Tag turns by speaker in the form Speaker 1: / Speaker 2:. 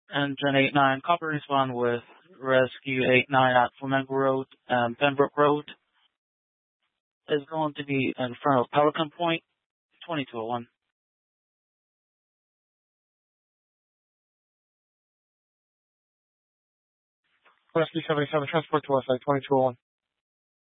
Speaker 1: Engine 89, copy respond with Rescue 89 at Flamengo Road and Pembroke Road. Is going to be in front of Pelican Point, 2201.
Speaker 2: Rescue 77, transport to us at 2201.